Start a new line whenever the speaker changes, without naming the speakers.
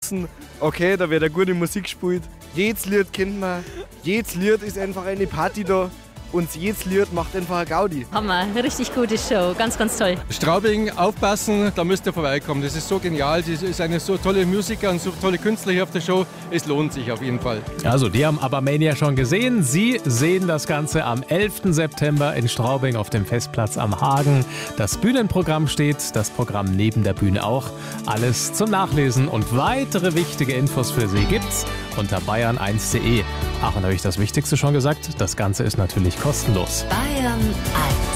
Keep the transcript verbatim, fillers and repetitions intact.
wissen, okay, da wird eine gute Musik gespielt. Jedes Lied kennt man, jedes Lied ist einfach eine Party da. Und jedes Lied macht einfach eine Gaudi.
Hammer, richtig gute Show, ganz, ganz toll.
Straubing, aufpassen, da müsst ihr vorbeikommen. Das ist so genial, das ist eine so tolle Musiker und so tolle Künstler hier auf der Show. Es lohnt sich auf jeden Fall.
Also, die haben Abermania schon gesehen. Sie sehen das Ganze am elften September in Straubing auf dem Festplatz am Hagen. Das Bühnenprogramm steht, das Programm neben der Bühne auch. Alles zum Nachlesen und weitere wichtige Infos für Sie gibt's unter bayern eins punkt de. Ach, und habe ich das Wichtigste schon gesagt? Das Ganze ist natürlich kostenlos.
Bayern eins